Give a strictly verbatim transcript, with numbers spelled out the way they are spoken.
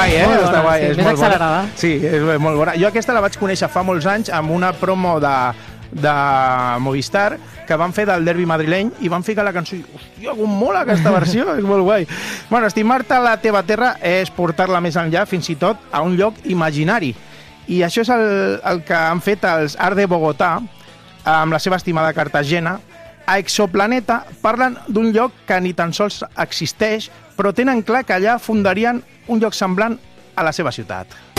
guai, eh? Molt Està bona, guai, sí, és més molt bona. accelerada. Sí, és molt bona. Jo aquesta la vaig conèixer fa molts anys amb una promo de, de Movistar que van fer del derbi madrileny i van ficar la cançó i, hòstia, com mola aquesta versió, és molt guai. Bueno, estimar-te a la teva terra és portar-la més enllà, fins i tot a un lloc imaginari. I això és el, el que han fet els Art de Bogotà amb la seva estimada Cartagena. A Exoplaneta parlen d'un lloc que ni tan sols existeix, però tenen clar que allà fundarien un lloc semblant a la seva ciutat.